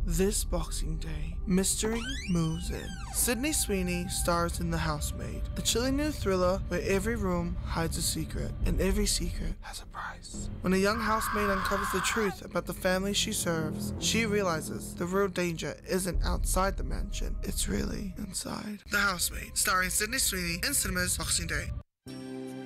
This Boxing Day, mystery moves in. Sydney Sweeney stars in The Housemaid, a chilling new thriller where every room hides a secret, and every secret has a price. When a young housemaid uncovers the truth about the family she serves, she realizes the real danger isn't outside the mansion, it's really inside. The Housemaid, starring Sydney Sweeney, in cinemas Boxing Day.